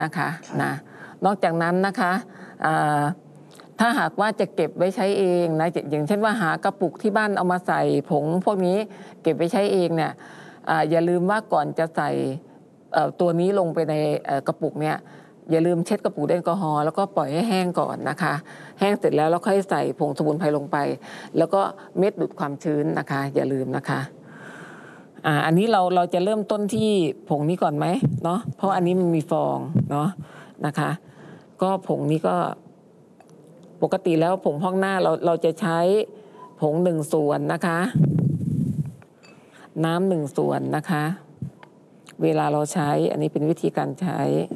นะคะนะนอกจากนั้นนะคะถ้าหากว่าจะเก็บไว้ใช้เองนะอย่างเช่นว่าหากระปุกที่บ้านเอามาใส่ผงพวกนี้เก็บไว้ใช้เองเนี่ยอย่าลืมว่าก่อนจะใส่ตัวนี้ลงไปในกระปุกเนี่ยอย่าลืมเช็ดกระปุกด้วยแอลกอฮอล์แล้วก็ปล่อยให้แห้งก่อนนะคะแห้งเสร็จแล้วเราค่อยใส่ผงสมุนไพรลงไปแล้วก็เม็ดดูดความชื้นนะคะอย่าลืมนะคะอันนี้เราจะเริ่มต้นที่ผงนี้ก่อนไหมเนาะเพราะอันนี้มันมีฟองเนาะนะคะก็ผงนี้ก็ปกติแล้วผงพอกหน้าเราจะใช้ผง1 ส่วนนะคะน้ำ1 ส่วนนะคะเวลาเราใช้อันนี้เป็นวิธีการใช้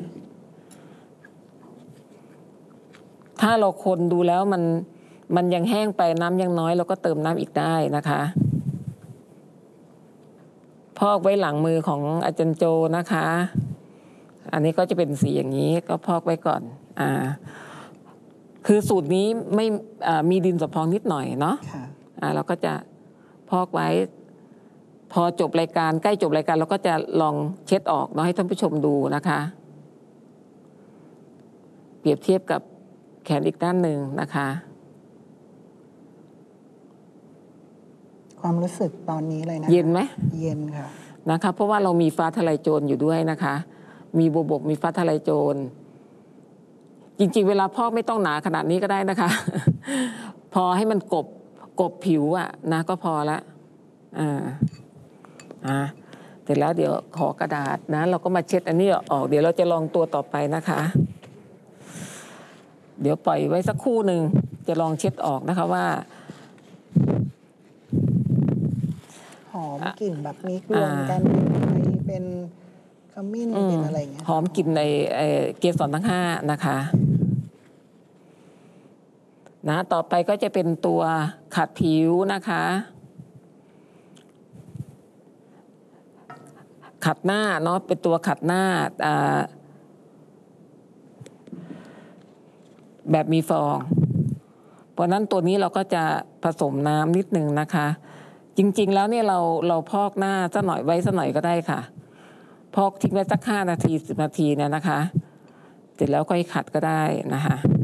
ถ้าเราคนดูแล้วมันยังแห้งไปน้ำยังน้อยเราก็เติมน้ำอีกได้นะคะพอกไว้หลังมือของอาจารย์โจนะคะอันนี้ก็จะเป็นสีอย่างนี้ก็พอกไว้ก่อนคือสูตรนี้ไม่มีดินสอพองนิดหน่อยเนาะเราก็จะพอกไว้พอจบรายการใกล้จบรายการเราก็จะลองเช็ดออกเนาะให้ท่านผู้ชมดูนะคะเปรียบเทียบกับแขนอีกด้านหนึ่งนะคะความรู้สึกตอนนี้เลยนะเย็นไหมเย็นค่ะนะคะเพราะว่าเรามีฟ้าทะลายโจรอยู่ด้วยนะคะมีบัวบกมีฟ้าทะลายโจรจริงๆเวลาพอกไม่ต้องหนาขนาดนี้ก็ได้นะคะพอให้มันกบผิวนะก็พอละเสร็จแล้วเดี๋ยวขอกระดาษนะเราก็มาเช็ดอันนี้ออกเดี๋ยวเราจะลองตัวต่อไปนะคะเดี๋ยวปล่อยไว้สักครู่หนึ่งจะลองเช็ดออกนะคะว่าหอมกลิ่นแบบนี้รวมกันเป็นขมิ้นเป็นอะไรอย่างเงี้ยหอมกลิ่นในเกสรทั้ง5นะคะนะต่อไปก็จะเป็นตัวขัดผิวนะคะขัดหน้าเนาะเป็นตัวขัดหน้าแบบมีฟองเพราะนั้นตัวนี้เราก็จะผสมน้ำนิดนึงนะคะจริงๆแล้วเนี่ยเราพอกหน้าสักหน่อยไว้สักหน่อยก็ได้ค่ะพอกทิ้งไว้สัก5 นาที10 นาทีเนี่ยนะคะเสร็จแล้วค่อยขัดก็ได้นะคะ